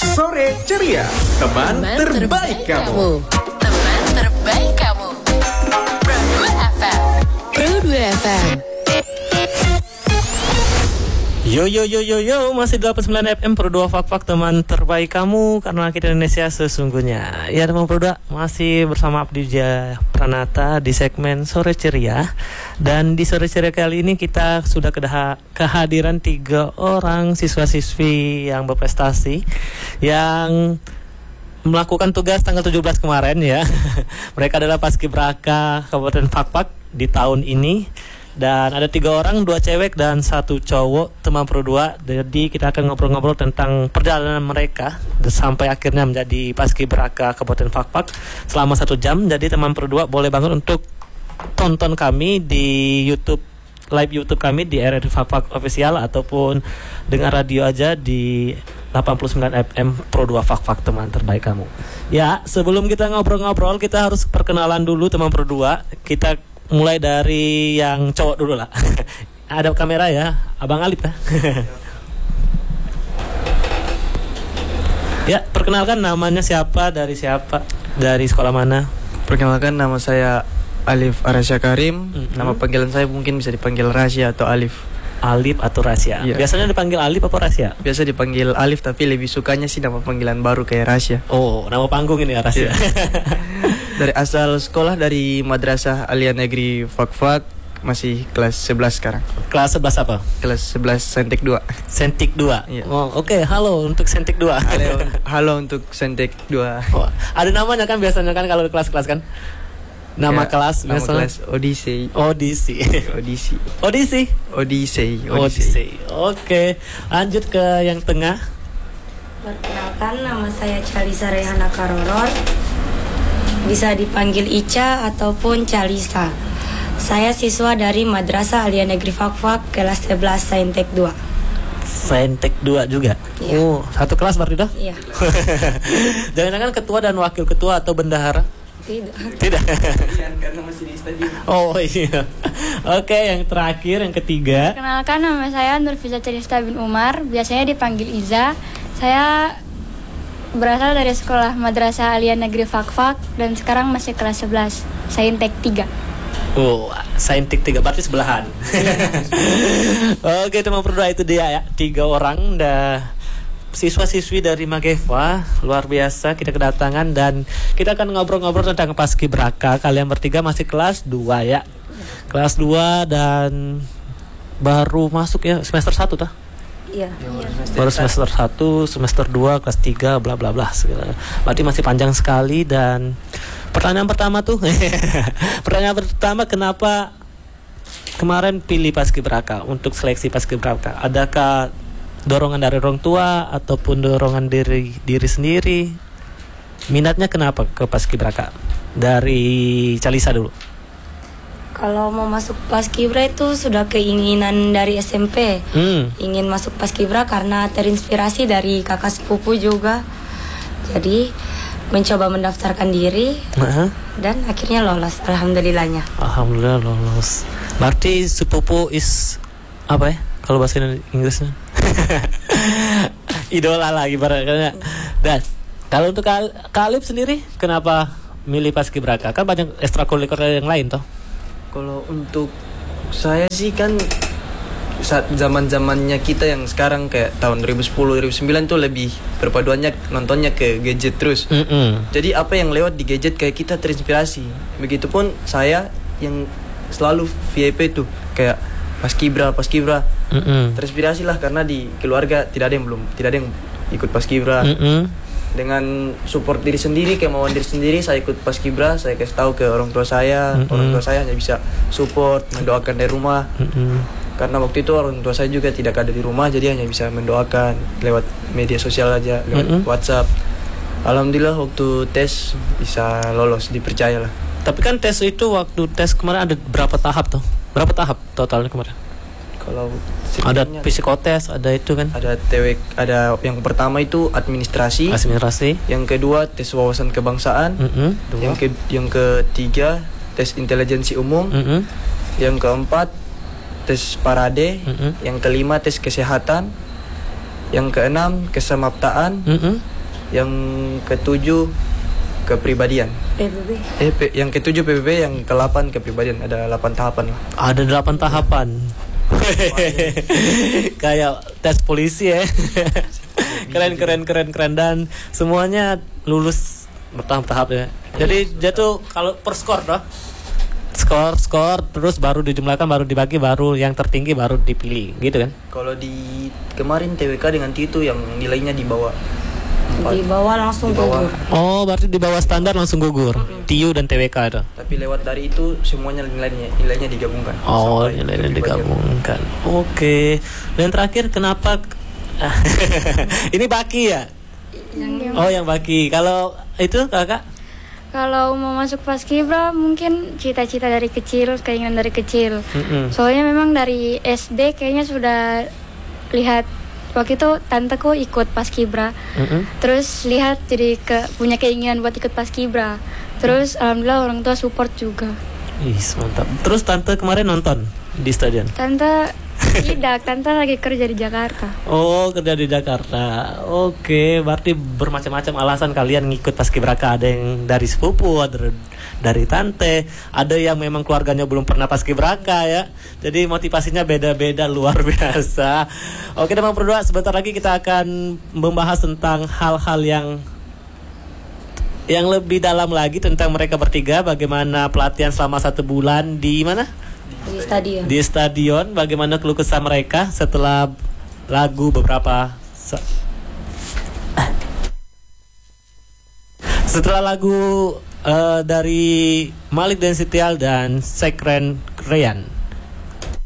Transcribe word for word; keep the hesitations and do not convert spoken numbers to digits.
Sore ceria, teman, teman terbaik, terbaik kamu. kamu. Teman terbaik kamu. Pro dua F M. Pro dua F M. Yo yo yo yo yo, masih delapan puluh sembilan F M Pro dua Fak Fak, teman terbaik kamu, karena kita Indonesia sesungguhnya. Ya teman Pro dua, masih bersama Abdi Wijaya Pranata di segmen Sore Ceria. Dan di Sore Ceria kali ini kita sudah kedah- kehadiran tiga orang siswa-siswi yang berprestasi, yang melakukan tugas tanggal tujuh belas kemarin ya. Mereka adalah Paskibraka Kabupaten Fak Fak di tahun ini. Dan ada tiga orang, dua cewek dan satu cowok, teman Pro dua. Jadi kita akan ngobrol-ngobrol tentang perjalanan mereka sampai akhirnya menjadi Paskibraka Kabupaten Fak Fak selama satu jam. Jadi teman Pro dua boleh banget untuk tonton kami di YouTube, live YouTube kami di R R I Fak Fak Official, ataupun dengar radio aja di delapan puluh sembilan F M Pro dua Fak Fak, teman terbaik kamu. Ya, sebelum kita ngobrol-ngobrol, kita harus perkenalan dulu teman Pro dua. Kita mulai dari yang cowok dulu lah. Ada kamera ya, Abang Alif ya. Ya, perkenalkan namanya siapa, dari siapa, dari sekolah mana? Perkenalkan, nama saya Alif Arasya Karim. Mm-hmm. Nama panggilan saya mungkin bisa dipanggil Rasya atau Alif. Alif atau Rasya. Yeah. Biasanya dipanggil Alif atau Rasya? Biasa dipanggil Alif, tapi lebih sukanya sih nama panggilan baru kayak Rasya. Oh, nama panggung ini ya, Rasya. Yeah. Dari asal sekolah dari Madrasah Alia Negeri Fak Fak, masih kelas sebelas sekarang. Kelas sebelas apa? Kelas sebelas Sentek dua. Sentik dua. Yeah. Oh, oke, okay. Halo untuk Sentik dua. Halo, halo untuk Sentek dua. Oh, ada namanya kan biasanya kan kalau kelas-kelas kan? Nama ya, kelas nama biasanya kelas Odisei. Odisi. Odisi. Odisi. Odisei. Odisei. Oke, lanjut ke yang tengah. Perkenalkan, nama saya Calisa Rehana Karoror. Bisa dipanggil Ica ataupun Calisa. Saya siswa dari Madrasah Alia Negeri Fak Fak kelas sebelas Saintek dua. Saintek dua juga? Iya. Oh, satu kelas berarti dah? Iya. Jangan-jangan ketua dan wakil ketua atau bendahara? Tidak. Tidak. Karena masih di stadion. Oh iya. Oke, yang terakhir, yang ketiga. Kenalkan, nama saya Nurfiza Cerista bin Umar, biasanya dipanggil Iza. Saya berasal dari sekolah Madrasah Alia Negeri Fak Fak dan sekarang masih kelas sebelas, Saintek tiga. Oh, Saintek tiga berarti sebelahan. Oke, teman Pro dua, itu dia ya, tiga orang dah siswa-siswi dari Mageva, luar biasa kita kedatangan, dan kita akan ngobrol-ngobrol tentang Paskibraka. Kalian bertiga masih kelas dua ya. Kelas dua dan baru masuk ya semester satu tah? Iya. Baru semester satu, semester dua, kelas tiga, bla bla bla segala. Berarti masih panjang sekali. Dan pertanyaan pertama tuh pertanyaan pertama, kenapa kemarin pilih Paskibraka untuk seleksi Paskibraka? Adakah dorongan dari orang tua ataupun dorongan diri diri sendiri? Minatnya kenapa ke Paskibraka? Dari Calisa dulu. Kalau mau masuk Paskibra itu sudah keinginan dari S M P. Hmm. Ingin masuk Paskibra karena terinspirasi dari kakak sepupu juga. Jadi mencoba mendaftarkan diri, uh-huh. dan akhirnya lolos, alhamdulillahnya. Alhamdulillah lolos. Berarti sepupu is apa ya kalau bahasa Inggrisnya? Idola lah ibaratnya. Dan kalau untuk Kalib sendiri, kenapa milih Paskibraka? Kan banyak ekstrakurikuler yang lain toh. Kalau untuk saya sih kan saat zaman-zamannya kita yang sekarang kayak tahun dua ribu sepuluh dua ribu sembilan tuh lebih perpaduannya nontonnya ke gadget terus. Mm-hmm. Jadi apa yang lewat di gadget kayak kita terinspirasi. Begitupun saya yang selalu V I P tuh kayak Paskibra, Paskibra. Mm-hmm. Terinspirasi lah karena di keluarga tidak ada yang belum, tidak ada yang ikut Paskibra. Mm-hmm. Dengan support diri sendiri, kemauan diri sendiri, saya ikut Paskibra. Saya kasih tahu ke orang tua saya, mm-hmm. orang tua saya hanya bisa support, mendoakan dari rumah. Mm-hmm. Karena waktu itu orang tua saya juga tidak ada di rumah, jadi hanya bisa mendoakan lewat media sosial aja, lewat mm-hmm. WhatsApp. Alhamdulillah waktu tes bisa lolos, dipercaya lah. Tapi kan tes itu, waktu tes kemarin ada berapa tahap tuh? Berapa tahap totalnya kemarin? Kalau ada psikotes, ada itu kan? Ada T W, ada yang pertama itu administrasi. Administrasi. Yang kedua tes wawasan kebangsaan. Mm-hmm. Yang ke yang ketiga tes intelijensi umum. Mm-hmm. Yang keempat tes parade. Mm-hmm. Yang kelima tes kesehatan. Yang keenam kesemaptaan. Mm-hmm. Yang ketujuh kepribadian. P B B. Eh, P- yang ketujuh P B B, yang kedelapan kepribadian. Ada delapan tahapan lah. Ada delapan tahapan. Kayak tes polisi ya. Keren keren keren keren dan semuanya lulus bertahap-tahap ya. Jadi jatuh kalau per skor toh. Skor skor terus baru dijumlahkan, baru dibagi, baru yang tertinggi baru dipilih gitu kan. Kalau di kemarin T W K dengan T I T U yang nilainya di bawah empat. Di bawah langsung Di bawah. gugur. Oh, berarti di bawah standar langsung gugur. T I U dan T W K itu. Tapi lewat dari itu semuanya nilainya nilainya digabungkan. Oh, Sampai nilainya kepribadian. digabungkan. Oke. Dan terakhir kenapa ini Baki ya? Oh, yang Baki. Kalau itu Kakak? Kalau mau masuk Paskibra mungkin cita-cita dari kecil, keinginan dari kecil. Mm-mm. Soalnya memang dari S D kayaknya sudah lihat waktu itu tanteku ikut Paskibra. Mm-mm. Terus lihat jadi ke, punya keinginan buat ikut Paskibra. Terus alhamdulillah orang tua support juga. Ih, mantap. Terus tante kemarin nonton di stadion? Tante tidak, tante lagi kerja di Jakarta. Oh, kerja di Jakarta. Oke, berarti bermacam-macam alasan kalian ngikut Paskibraka. Ada yang dari sepupu, ada dari tante, ada yang memang keluarganya belum pernah Paskibraka ya. Jadi motivasinya beda-beda luar biasa. Oke, teman berdua, sebentar lagi kita akan membahas tentang hal-hal yang yang lebih dalam lagi tentang mereka bertiga, bagaimana pelatihan selama satu bulan di mana? Di stadion. Di stadion, bagaimana keluh kesah mereka setelah lagu beberapa se- setelah lagu uh, dari Malik dan Sitial dan Sekren Krean.